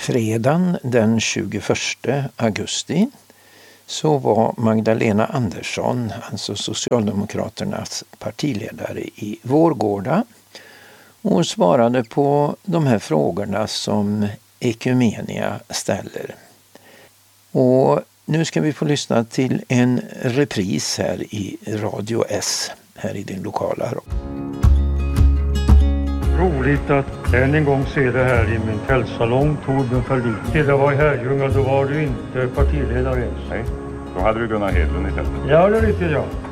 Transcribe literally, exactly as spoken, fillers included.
Fredagen den tjugoförsta augusti så var Magdalena Andersson, alltså Socialdemokraternas partiledare, i Vårgårda och svarade på de här frågorna som Ekumenia ställer. Och nu ska vi få lyssna till en repris här i Radio S, här i din lokala radio. Roligt att än en gång se det här i min tältsalong, Torbjörn Fälldin. Till jag var i Herrljunga, då var du inte partiledare ens. Nej, då hade du Gunnar Hedlund i tältet. Ja, det är riktigt, ja.